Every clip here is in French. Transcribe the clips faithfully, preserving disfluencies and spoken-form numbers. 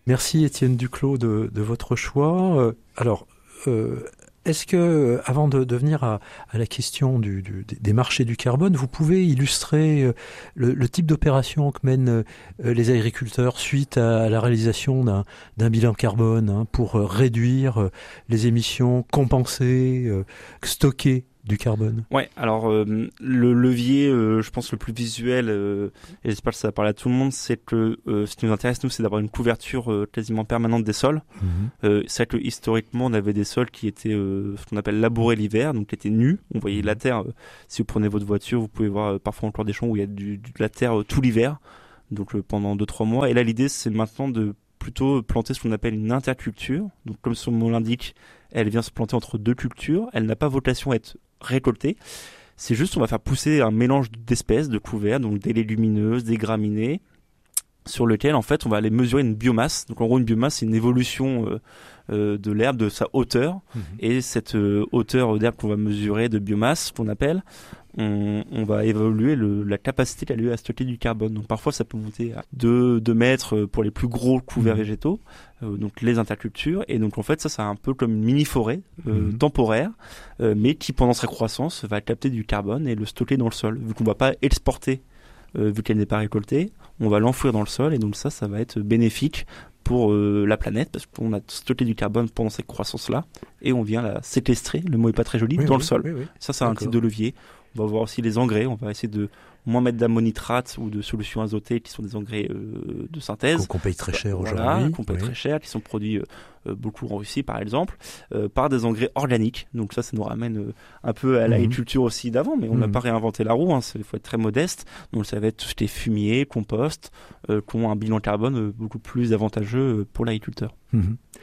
Merci Étienne Duclos de, de votre choix. Euh, alors, euh, est-ce que, avant de, de venir à, à la question du, du, des marchés du carbone, vous pouvez illustrer le, le type d'opération que mènent les agriculteurs suite à la réalisation d'un, d'un bilan carbone hein, pour réduire les émissions, compenser, euh, stocker du carbone? Ouais, alors euh, le levier, euh, je pense le plus visuel, euh, et j'espère que ça va parler à tout le monde, c'est que euh, ce qui nous intéresse nous, c'est d'avoir une couverture euh, quasiment permanente des sols. Mmh. Euh, c'est vrai que historiquement, on avait des sols qui étaient euh, ce qu'on appelle labourés l'hiver, donc qui étaient nus. On voyait la terre. Euh, si vous prenez votre voiture, vous pouvez voir euh, parfois encore des champs où il y a du, de la terre euh, tout l'hiver, donc euh, pendant deux trois mois. Et là, l'idée, c'est maintenant de plutôt planter ce qu'on appelle une interculture. Donc, comme son nom l'indique, elle vient se planter entre deux cultures. Elle n'a pas vocation à être récoltée. C'est juste, on va faire pousser un mélange d'espèces, de couverts, donc des légumineuses, des graminées, sur lequel, en fait, on va aller mesurer une biomasse. Donc, en gros, une biomasse, c'est une évolution euh, euh, de l'herbe, de sa hauteur. Mmh. Et cette euh, hauteur d'herbe qu'on va mesurer, de biomasse, qu'on appelle, on, on va évaluer le, la capacité qu'elle a eu à stocker du carbone. Donc, parfois, ça peut monter à deux mètres pour les plus gros couverts mmh. végétaux, euh, donc les intercultures. Et donc, en fait, ça, c'est un peu comme une mini-forêt euh, mmh. temporaire, euh, mais qui, pendant sa croissance, va capter du carbone et le stocker dans le sol. Vu qu'on ne va pas exporter, euh, vu qu'elle n'est pas récoltée, on va l'enfouir dans le sol. Et donc, ça, ça va être bénéfique pour euh, la planète, parce qu'on a stocké du carbone pendant cette croissance-là, et on vient la séquestrer, le mot est pas très joli, oui, dans oui, le sol. Oui, oui. Ça, c'est D'accord. un type de levier. On va voir aussi les engrais, on va essayer de moins mettre d'ammonitrate ou de solutions azotées qui sont des engrais euh, de synthèse. Qu'on paye très cher voilà, aujourd'hui. Qu'on paye oui. très cher, qui sont produits euh, beaucoup en Russie par exemple, euh, par des engrais organiques. Donc ça, ça nous ramène euh, un peu à l'agriculture mmh. aussi d'avant, mais on n'a mmh. pas réinventé la roue, il hein, faut être très modeste. Donc ça va être tout ce qui est fumier, compost, euh, qui ont un bilan carbone euh, beaucoup plus avantageux pour l'agriculteur. Mmh.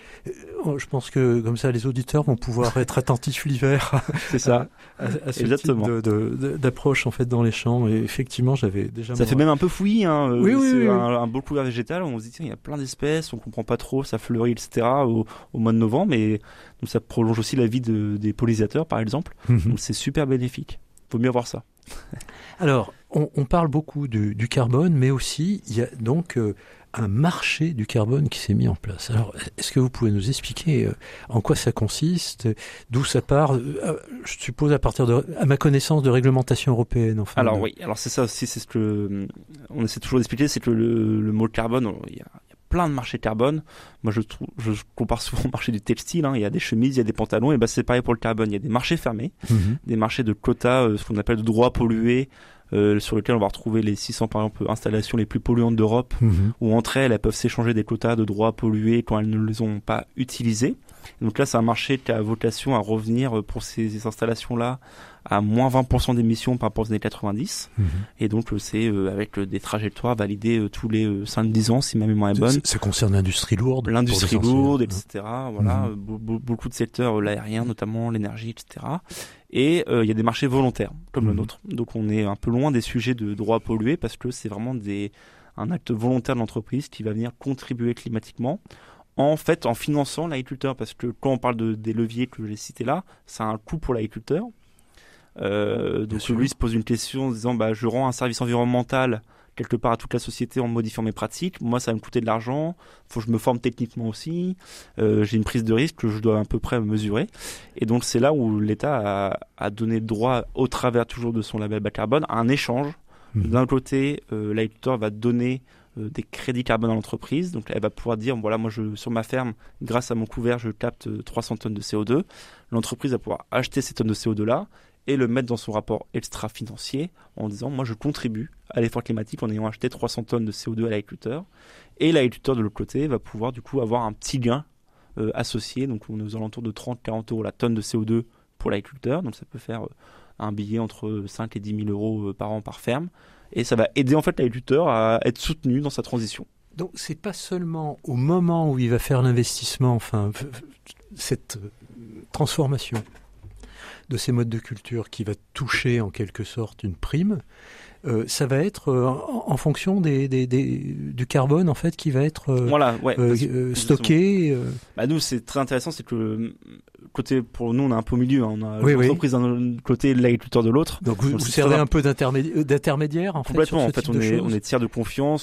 Je pense que comme ça, les auditeurs vont pouvoir être attentifs l'hiver. C'est ça, à, à, à ce exactement. type de, de, d'approche en fait dans les champs. Et effectivement, j'avais déjà. Ça moi... fait même un peu fouillis. Hein. Oui, oui, c'est oui, un, oui. un beau couvert végétal. On se dit tiens, il y a plein d'espèces, on comprend pas trop, ça fleurit, et cetera. Au, au mois de novembre, mais donc ça prolonge aussi la vie de, des pollinisateurs, par exemple. Mm-hmm. Donc c'est super bénéfique. Faut mieux voir ça. Alors, on, on parle beaucoup du, du carbone, mais aussi il y a donc euh, un marché du carbone qui s'est mis en place. Alors, est-ce que vous pouvez nous expliquer euh, en quoi ça consiste, d'où ça part euh, je suppose à partir de, à ma connaissance, de réglementation européenne. Enfin, alors de... oui, alors c'est ça aussi, c'est ce que on essaie toujours d'expliquer, c'est que le, le mot carbone, il y a plein de marchés carbone. Moi, je, trouve, je compare souvent au marché du textile. Hein. Il y a des chemises, il y a des pantalons. Et ben, c'est pareil pour le carbone. Il y a des marchés fermés, mmh. des marchés de quotas, euh, ce qu'on appelle de droits pollués, euh, sur lesquels on va retrouver les six cents, par exemple, installations les plus polluantes d'Europe, mmh. où entre elles, elles peuvent s'échanger des quotas de droits pollués quand elles ne les ont pas utilisés. Donc là, c'est un marché qui a vocation à revenir pour ces installations-là à moins vingt pour cent d'émissions par rapport aux années quatre-vingt-dix. Mmh. Et donc, c'est euh, avec euh, des trajectoires validées euh, tous les euh, cinq dix ans, si ma mémoire est bonne. Ça, ça concerne l'industrie lourde. L'industrie lourde, et cetera. Voilà, mmh. be- be- beaucoup de secteurs, euh, l'aérien notamment, l'énergie, et cetera. Et il euh, y a des marchés volontaires, comme mmh. le nôtre. Donc, on est un peu loin des sujets de droits pollués parce que c'est vraiment des, un acte volontaire de l'entreprise qui va venir contribuer climatiquement. En fait, en finançant l'agriculteur, parce que quand on parle de, des leviers que j'ai cités là, ça a un coût pour l'agriculteur. Euh, donc lui se pose une question en disant bah, je rends un service environnemental quelque part à toute la société en modifiant mes pratiques. Moi, ça va me coûter de l'argent, il faut que je me forme techniquement aussi, euh, j'ai une prise de risque que je dois à peu près mesurer. Et donc, c'est là où l'État a, a donné droit, au travers toujours de son label bas carbone, à un échange. Mmh. D'un côté, euh, l'agriculteur va donner euh, des crédits carbone à l'entreprise. Donc, elle va pouvoir dire, voilà, moi, je, sur ma ferme, grâce à mon couvert, je capte trois cents tonnes de C O deux. L'entreprise va pouvoir acheter ces tonnes de C O deux-là et le mettre dans son rapport extra-financier en disant, moi, je contribue à l'effort climatique en ayant acheté trois cents tonnes de C O deux à l'agriculteur. Et l'agriculteur, de l'autre côté, va pouvoir, du coup, avoir un petit gain euh, associé. Donc, on est aux alentours de trente à quarante euros la tonne de C O deux pour l'agriculteur. Donc, ça peut faire... Euh, un billet entre cinq et dix mille euros par an par ferme. Et ça va aider en fait l'agriculteur à être soutenu dans sa transition. Donc c'est pas seulement au moment où il va faire l'investissement, enfin cette transformation de ces modes de culture qui va toucher en quelque sorte une prime, euh, ça va être euh, en, en fonction des, des, des, du carbone en fait qui va être euh, voilà, ouais, euh, euh, stocké. Euh... Bah nous c'est très intéressant, c'est que le côté pour nous on a un peu au milieu, hein, on a oui, l'entreprise oui. d'un côté et l'agriculteur de l'autre. Donc vous, vous servez un peu d'intermédiaire, d'intermédiaire en complètement. Fait, sur en fait, on est, on est tiers de confiance. Mm-hmm.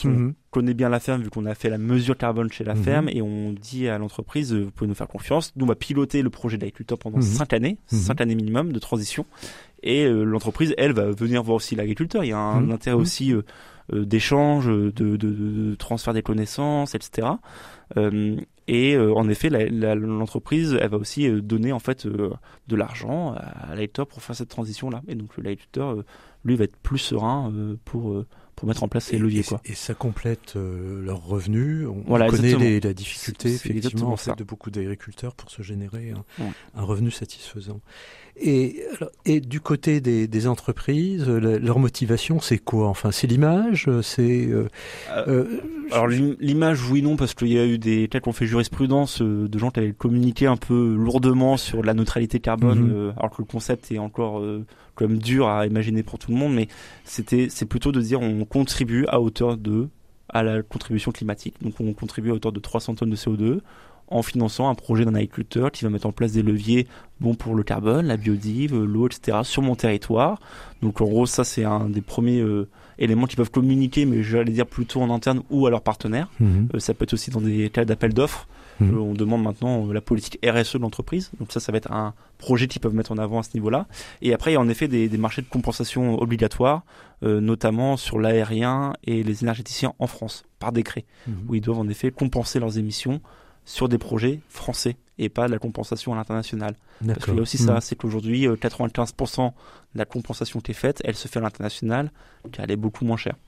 connaît bien la ferme vu qu'on a fait la mesure carbone chez la mmh. ferme et on dit à l'entreprise vous pouvez nous faire confiance, nous on va piloter le projet d'agriculteur pendant cinq mmh. années, cinq mmh. années minimum de transition et euh, l'entreprise elle va venir voir aussi l'agriculteur, il y a un mmh. intérêt aussi euh, euh, d'échange, de, de, de, de transfert des connaissances, et cetera. Euh, et euh, en effet la, la, l'entreprise elle va aussi euh, donner en fait euh, de l'argent à l'agriculteur pour faire cette transition là et donc l'agriculteur euh, lui va être plus serein euh, pour euh, pour mettre en place ces leviers. Et, quoi. et ça complète euh, leurs revenus. On voilà, connaît les, la difficulté, c'est, c'est effectivement, en fait, ça. de beaucoup d'agriculteurs pour se générer un, ouais. un revenu satisfaisant. Et, alors, et du côté des, des entreprises, la, leur motivation, c'est quoi? Enfin, c'est l'image, c'est... Euh, euh, alors l'image, oui, non, parce qu'il y a eu des... Peut-être qu'on fait jurisprudence euh, de gens qui avaient communiqué un peu lourdement sur la neutralité carbone, mm-hmm. euh, alors que le concept est encore... Euh, quand même dur à imaginer pour tout le monde, mais c'était, c'est plutôt de dire on contribue à hauteur de, à la contribution climatique. Donc on contribue à hauteur de trois cents tonnes de C O deux en finançant un projet d'un agriculteur qui va mettre en place des leviers bons pour le carbone, la biodive, l'eau, et cetera sur mon territoire. Donc en gros, ça c'est un des premiers euh, éléments qui peuvent communiquer, mais j'allais dire plutôt en interne ou à leurs partenaires. Mmh. Euh, ça peut être aussi dans des cas d'appel d'offres. Mmh. Euh, on demande maintenant euh, la politique R S E de l'entreprise. Donc ça, ça va être un projet qu'ils peuvent mettre en avant à ce niveau-là. Et après, il y a en effet des, des marchés de compensation obligatoires, euh, notamment sur l'aérien et les énergéticiens en France, par décret, mmh. où ils doivent en effet compenser leurs émissions sur des projets français et pas de la compensation à l'international. D'accord. Parce qu'il y a aussi mmh. ça, c'est qu'aujourd'hui, quatre-vingt-quinze pour cent de la compensation qui est faite, elle se fait à l'international, car elle est beaucoup moins chère.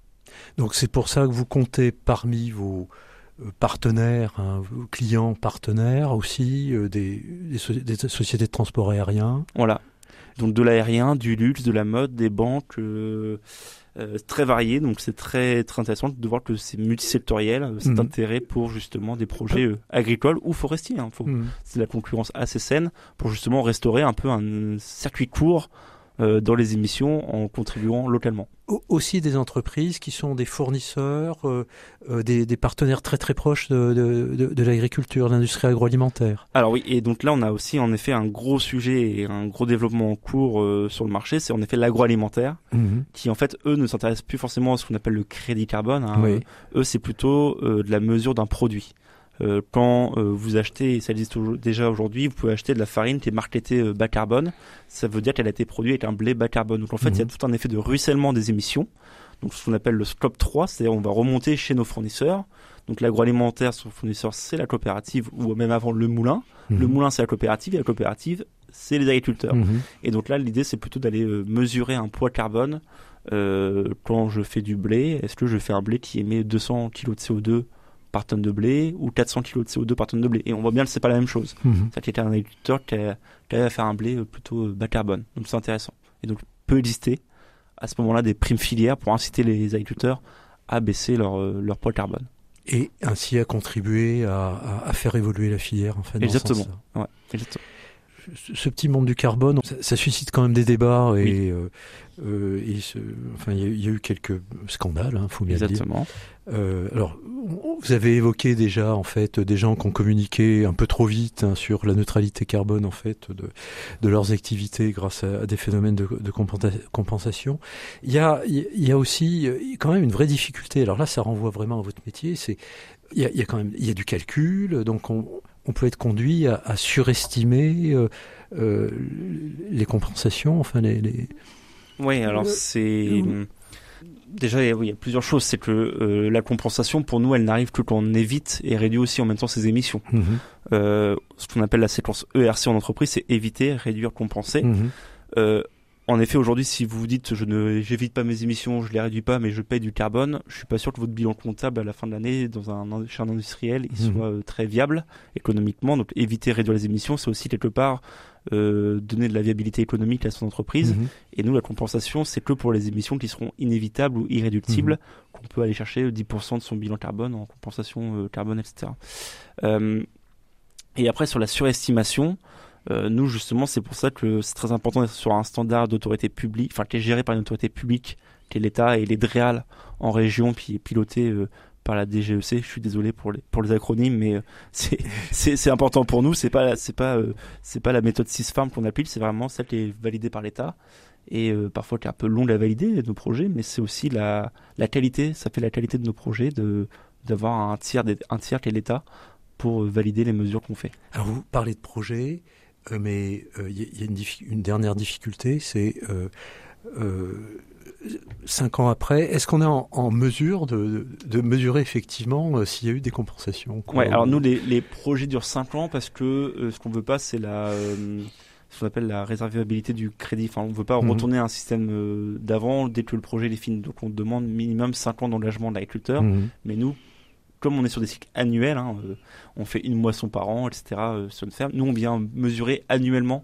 Donc c'est pour ça que vous comptez parmi vos partenaires, hein, vos clients partenaires aussi, euh, des, des, so- des sociétés de transport aérien. Voilà. Donc de l'aérien, du luxe, de la mode, des banques... Euh... Euh, très varié, donc c'est très très intéressant de voir que c'est multisectoriel, euh, cet mmh. intérêt pour justement des projets euh, agricoles ou forestiers. Hein, faut, mmh. C'est la concurrence assez saine pour justement restaurer un peu un circuit court euh, dans les émissions en contribuant localement. Aussi des entreprises qui sont des fournisseurs, euh, euh, des, des partenaires très très proches de, de, de, de l'agriculture, de l'industrie agroalimentaire. Alors oui, et donc là on a aussi en effet un gros sujet et un gros développement en cours euh, sur le marché, c'est en effet l'agroalimentaire, mmh. qui en fait eux ne s'intéressent plus forcément à ce qu'on appelle le crédit carbone. Hein. Oui. Eux c'est plutôt euh, de la mesure d'un produit. Euh, quand euh, vous achetez, et ça existe au- déjà aujourd'hui, vous pouvez acheter de la farine qui est marketée euh, bas carbone. Ça veut dire qu'elle a été produite avec un blé bas carbone. Donc en fait, il mmh. y a tout un effet de ruissellement des émissions. Donc ce qu'on appelle le scope trois, c'est-à-dire on va remonter chez nos fournisseurs. Donc l'agroalimentaire, son fournisseur, c'est la coopérative ou même avant le moulin. Mmh. Le moulin, c'est la coopérative et la coopérative, c'est les agriculteurs. Mmh. Et donc là, l'idée, c'est plutôt d'aller euh, mesurer un poids carbone. Euh, quand je fais du blé, est-ce que je fais un blé qui émet deux cents kilos de C O deux par tonne de blé ou quatre cents kilos de C O deux par tonne de blé. Et on voit bien que c'est pas la même chose. Mmh. Ça qui était un agriculteur qui arrive à faire un blé plutôt bas carbone. Donc c'est intéressant. Et donc peut exister à ce moment-là des primes filières pour inciter les agriculteurs à baisser leur, leur poids carbone. Et ainsi à contribuer à, à, à faire évoluer la filière en fait. Dans exactement. Ce sens-là. Ouais, exactement. Ce petit monde du carbone, ça, ça suscite quand même des débats et, oui. euh, euh, et ce, enfin, il y, y a eu quelques scandales, hein, faut bien Exactement. le dire. Euh, alors, vous avez évoqué déjà en fait des gens qui ont communiqué un peu trop vite hein, sur la neutralité carbone en fait de, de leurs activités grâce à, à des phénomènes de, de compensation. Il y a, il y a aussi quand même une vraie difficulté. Alors là, ça renvoie vraiment à votre métier. C'est, il y a, il y a quand même, il y a du calcul, donc on on peut être conduit à, à surestimer euh, euh, les compensations, enfin les... les... Oui, alors c'est... Euh... Déjà, il y, a, il y a plusieurs choses. C'est que euh, la compensation, pour nous, elle n'arrive que quand on évite et réduit aussi en même temps ses émissions. Mmh. Euh, ce qu'on appelle la séquence E R C en entreprise, c'est éviter, réduire, compenser. Mmh. Euh, En effet, aujourd'hui, si vous vous dites je ne, j'évite pas mes émissions, je les réduis pas, mais je paye du carbone, je suis pas sûr que votre bilan comptable à la fin de l'année, dans un chez un industriel, il mmh. soit euh, très viable économiquement. Donc, éviter, réduire les émissions, c'est aussi quelque part euh, donner de la viabilité économique à son entreprise. Mmh. Et nous, la compensation, c'est que pour les émissions qui seront inévitables ou irréductibles, mmh. qu'on peut aller chercher dix pour cent de son bilan carbone en compensation euh, carbone, et cetera. Euh, et après, sur la surestimation. Euh, nous justement c'est pour ça que c'est très important d'être sur un standard d'autorité publique, enfin qui est géré par une autorité publique, qui est l'État et les D R E A L en région, puis piloté euh, par la D G E C. Je suis désolé pour les pour les acronymes, mais euh, c'est c'est c'est important pour nous. C'est pas c'est pas euh, c'est pas la méthode six farm qu'on applique, c'est vraiment celle qui est validée par l'État et euh, parfois qui est un peu long à valider nos projets, mais c'est aussi la, la qualité, ça fait la qualité de nos projets de, d'avoir un tiers, un tiers qui est l'État pour valider les mesures qu'on fait. Alors vous parlez de projet, euh, mais il euh, y, y a une, diffi- une dernière difficulté, c'est euh, euh, cinq ans après, est-ce qu'on est en, en mesure de, de mesurer effectivement euh, s'il y a eu des compensations, quoi, Ouais, alors ou... nous les, les projets durent cinq ans parce que euh, ce qu'on veut pas c'est la euh, ce qu'on appelle la réservabilité du crédit. Enfin, on veut pas Mmh. retourner à un système euh, d'avant dès que le projet est fini. Donc on demande minimum cinq ans d'engagement de l'agriculteur. Mmh. Mais nous, comme on est sur des cycles annuels, hein, euh, on fait une moisson par an, et cetera euh, sur une ferme. Nous, on vient mesurer annuellement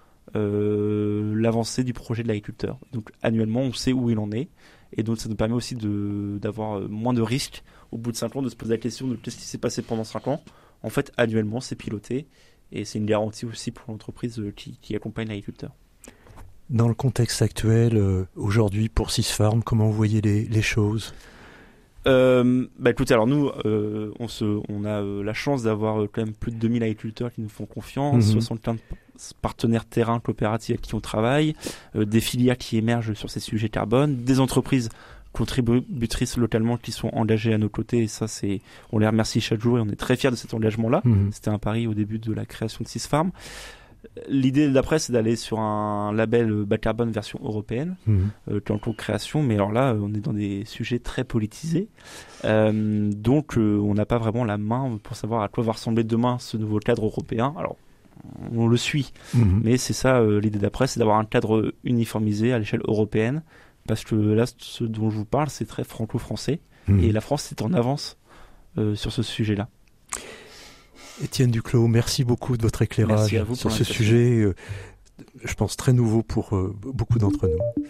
euh, l'avancée du projet de l'agriculteur. Donc annuellement, on sait où il en est. Et donc ça nous permet aussi de, d'avoir moins de risques au bout de cinq ans, de se poser la question de qu'est-ce qui s'est passé pendant cinq ans. En fait, annuellement, c'est piloté. Et c'est une garantie aussi pour l'entreprise qui, qui accompagne l'agriculteur. Dans le contexte actuel, euh, aujourd'hui, pour Sysfarm, comment vous voyez les, les choses ? Euh, bah écoutez, alors nous, euh, on, se, on a euh, la chance d'avoir euh, quand même plus de deux mille agriculteurs qui nous font confiance, mmh. soixante-quinze partenaires terrain coopératifs avec qui on travaille, euh, des filières qui émergent sur ces sujets carbone, des entreprises contributrices localement qui sont engagées à nos côtés, et ça, c'est, on les remercie chaque jour et on est très fiers de cet engagement-là. Mmh. C'était un pari au début de la création de Sysfarm. L'idée d'après, c'est d'aller sur un label bas carbone version européenne, mmh. euh, qui est en cours de création, mais alors là, on est dans des sujets très politisés, euh, donc euh, on n'a pas vraiment la main pour savoir à quoi va ressembler demain ce nouveau cadre européen. Alors, on le suit, mmh. mais c'est ça euh, l'idée d'après, c'est d'avoir un cadre uniformisé à l'échelle européenne, parce que là, ce dont je vous parle, c'est très franco-français, mmh. et la France est en avance euh, sur ce sujet-là. Étienne Duclos, merci beaucoup de votre éclairage sur ce sujet, euh, je pense très nouveau pour euh, beaucoup d'entre nous.